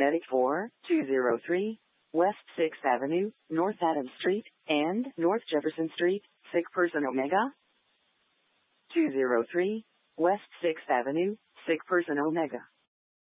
Magnetic 4, 203, West 6th Avenue, North Adams Street, and North Jefferson Street, sick person Omega. 203, West 6th Avenue, sick person Omega.